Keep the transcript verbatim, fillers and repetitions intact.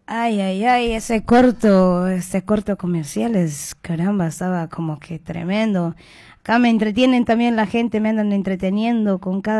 Ay, ay, ay, ese corto, ese corto comercial es, caramba, estaba como que tremendo. Acá me entretienen también la gente, me andan entreteniendo con cada